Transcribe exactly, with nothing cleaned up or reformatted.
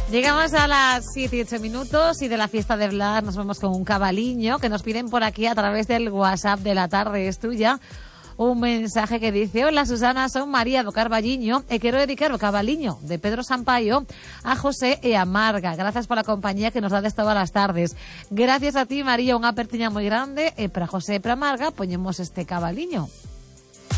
Llegamos a las siete y ocho minutos y de la fiesta de Blas nos vamos con un cabaliño que nos piden por aquí a través del WhatsApp de la tarde es tuya. Un mensaje que dice: hola Susana, son María do Carballiño e quero dedicar o cabaliño de Pedro Sampaio a José e a Marga. Gracias por la compañía que nos dades todas las tardes. Gracias a ti, María, unha apertiña moi grande e para José e para Marga poñemos este cabaliño.